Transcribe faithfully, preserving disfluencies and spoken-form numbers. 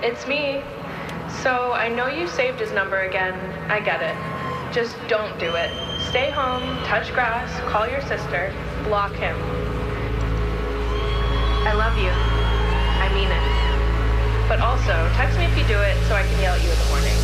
It's me. So I know you saved his number again. I get it. Just don't do it. Stay home, touch grass, call your sister, block him. I love you. I mean it. But also, text me if you do it so I can yell at you in the morning.